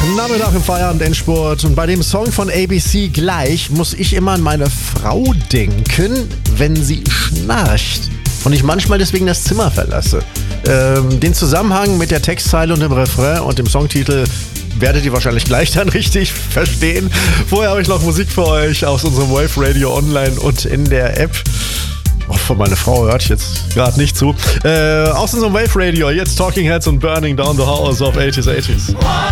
Nachmittag im Feierabend-Endspurt. Und bei dem Song von ABC gleich muss ich immer an meine Frau denken, wenn sie schnarcht und ich manchmal deswegen das Zimmer verlasse. Den Zusammenhang mit der Textzeile und dem Refrain und dem Songtitel werdet ihr wahrscheinlich gleich dann richtig verstehen. Vorher habe ich noch Musik für euch aus unserem Wave Radio online und in der App. Oh, von meiner Frau hört ich jetzt gerade nicht zu. Aus unserem Wave Radio, jetzt Talking Heads und Burning Down the House of 80s.